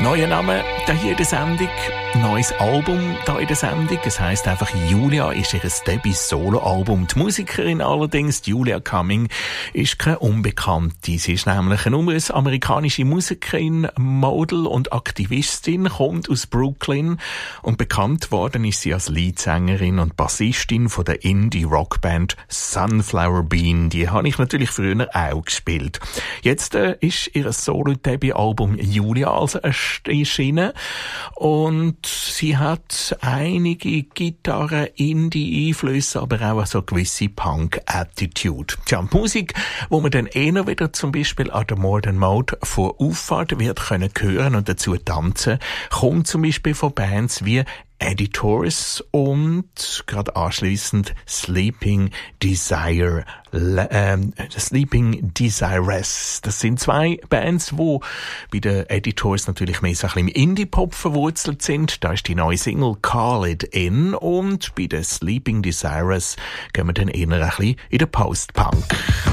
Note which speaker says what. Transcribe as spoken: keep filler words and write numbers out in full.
Speaker 1: Neuer Name da hier in der Sendung, neues Album da in der Sendung. Es heisst einfach Julia, ist ihr Debüt-Solo-Album. Die Musikerin allerdings, Julia Cumming, ist keine Unbekannte. Sie ist nämlich eine US-amerikanische Musikerin, Model und Aktivistin, kommt aus Brooklyn und bekannt worden ist sie als Leadsängerin und Bassistin von der Indie-Rockband Sunflower Bean. Die habe ich natürlich früher auch gespielt. Jetzt äh, ist ihr Solo-Debüt-Album Julia also erschienen und sie hat einige Gitarren, Indie-Einflüsse, aber auch so eine gewisse Punk-Attitude. Tja, Musik, wo man dann eher wieder zum Beispiel an der Modern Mode von Auffahrt wird können hören und dazu tanzen, kommt zum Beispiel von Bands wie Editors und gerade anschliessend Sleeping Desire, ähm, Sleeping Desirous. Das sind zwei Bands, wo bei den Editors natürlich mehr so ein bisschen im Indie-Pop verwurzelt sind. Da ist die neue Single Call It In und bei den Sleeping Desirous gehen wir dann eher ein bisschen in den Post-Punk.